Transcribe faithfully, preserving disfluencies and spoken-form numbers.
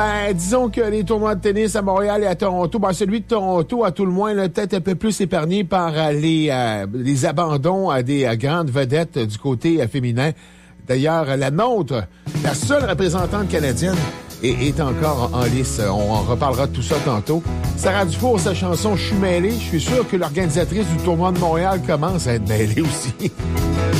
Euh, disons que les tournois de tennis à Montréal et à Toronto, ben celui de Toronto, à tout le moins, là, peut-être un peu plus épargné par euh, les, euh, les abandons à des euh, grandes vedettes euh, du côté euh, féminin. D'ailleurs, la nôtre, la seule représentante canadienne, est, est encore en, en lice. On en reparlera de tout ça tantôt. Sarah Dufour, sa chanson « Je suis mêlée », je suis sûr que l'organisatrice du tournoi de Montréal commence à être mêlée aussi.